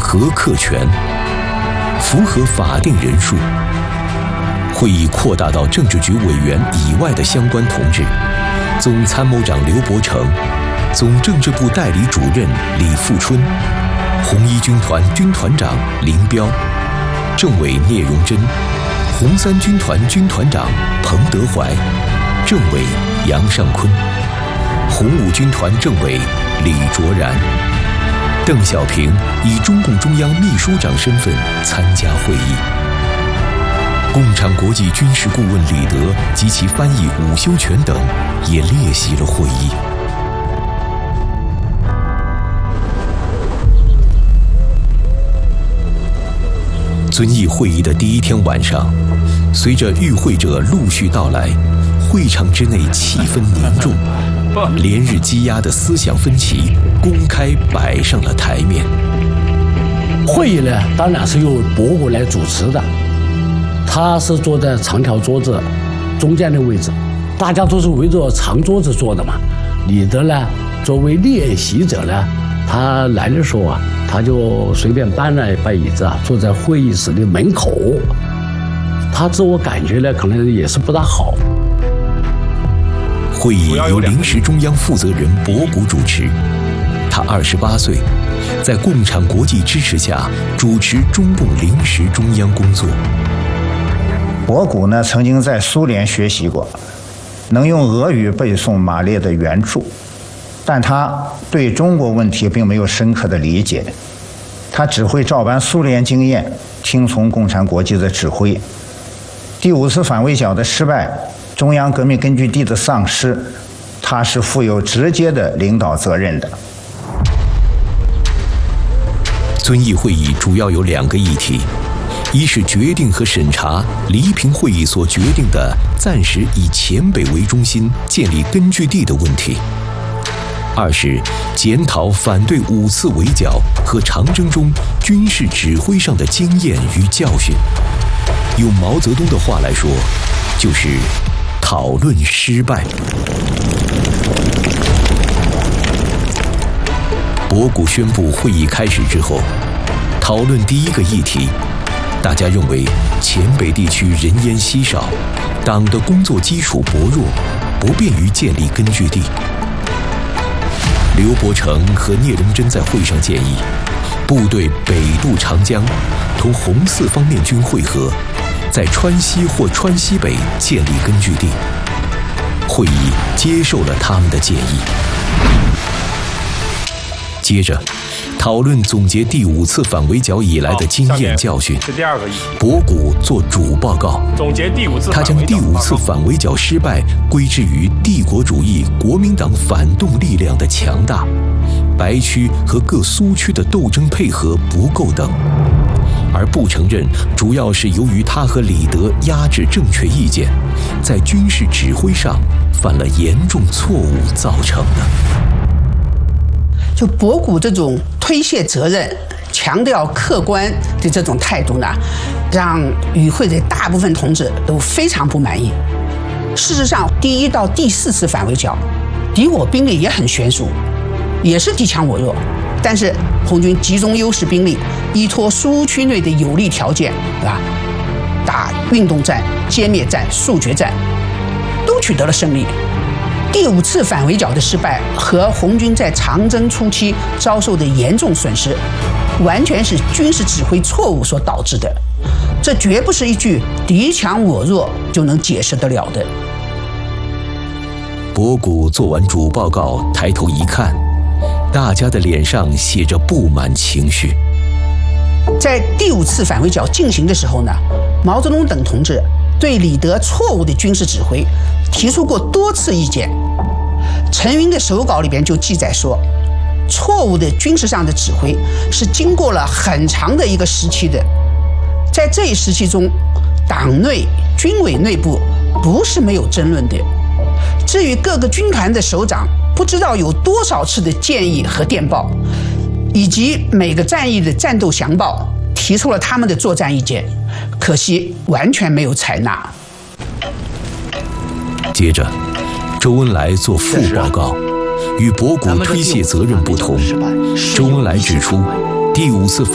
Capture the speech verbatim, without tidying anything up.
核克权，符合法定人数。会议扩大到政治局委员以外的相关同志，总参谋长刘伯承，总政治部代理主任李富春，红一军团军团长林彪，政委聂荣臻，红三军团军团长彭德怀，政委杨尚昆，红五军团政委李卓然。邓小平以中共中央秘书长身份参加会议。共产国际军事顾问李德及其翻译伍修权等也列席了会议。遵义会议的第一天晚上，随着与会者陆续到来，会场之内气氛凝重，连日积压的思想分歧公开摆上了台面。 会议呢，当然是由博古来主持的，他是坐在长条桌子中间的位置，大家都是围着长桌子坐的嘛。李德呢，作为列席者呢，他来的时候啊，他就随便搬了一把椅子啊，坐在会议室的门口。他自我感觉呢，可能也是不大好。 会议由临时中央负责人博古主持，他二十八岁，在共产国际支持下主持中共临时中央工作。 博古呢，曾经在苏联学习过，能用俄语背诵马列的原著，但他对中国问题并没有深刻的理解，他只会照搬苏联经验，听从共产国际的指挥。第五次反围剿的失败，中央革命根据地的丧失，他是负有直接的领导责任的。 遵义会议主要有两个议题，一是决定和审查黎平会议所决定的暂时以黔北为中心建立根据地的问题；二是检讨反对五次围剿和长征中军事指挥上的经验与教训。用毛泽东的话来说，就是讨论失败。博古宣布会议开始之后，讨论第一个议题，大家认为黔北地区人烟稀少，党的工作基础薄弱，不便于建立根据地。刘伯承和聂荣臻在会上建议，部队北渡长江，同红四方面军会合，在川西或川西北建立根据地。会议接受了他们的建议。接着讨论总结第五次反围剿以来的经验教训。 是第二个议题。 博古做主报告， 总结第五次他将第五次反围剿失败归之于帝国主义国民党反动力量的强大，白区和各苏区的斗争配合不够等，而不承认主要是由于他和李德压制正确意见，在军事指挥上犯了严重错误造成的。 就博古这种推卸责任、强调客观的这种态度呢，让与会的大部分同志都非常不满意。事实上，第一到第四次反围剿，敌我兵力也很悬殊，也是敌强我弱。但是红军集中优势兵力，依托苏区内的有利条件，对吧？打运动战、歼灭战、速决战，都取得了胜利。第五次反围剿的失败和红军在长征初期遭受的严重损失，完全是军事指挥错误所导致的，这绝不是一句敌强我弱就能解释得了的。 博古做完主报告，抬头一看，大家的脸上写着不满情绪。 在第五次反围剿进行的时候呢，毛泽东等同志对李德错误的军事指挥提出过多次意见。陈云的手稿里边就记载说，错误的军事上的指挥是经过了很长的一个时期的，在这一时期中，党内军委内部不是没有争论的。至于各个军团的首长，不知道有多少次的建议和电报，以及每个战役的战斗详报，提出了他们的作战意见，可惜完全没有采纳。 接着周恩来做副报告，与博古推卸责任不同。周恩来指出，第五次反